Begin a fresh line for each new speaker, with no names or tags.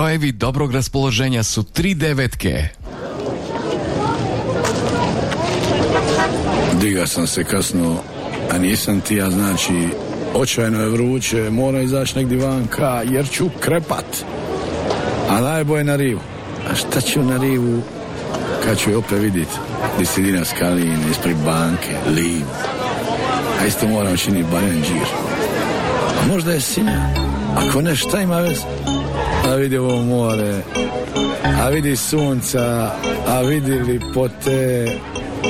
Brojevi dobrog raspoloženja su 3 devetke.
Diga sam se kasno, a nisam ti, ja znači očajno je vruće, mora izaći negdje vanka jer ću krepat. A najbolje na rivu. A šta ću na rivu kad ću je opet vidjeti? Gdje sedi na skaline, ispred banke, liv. A isto moram činiti barem džir. A možda je sinja. Ako ne, šta ima veze? A vidi ovo more, a vidi sunca, a vidi lipote.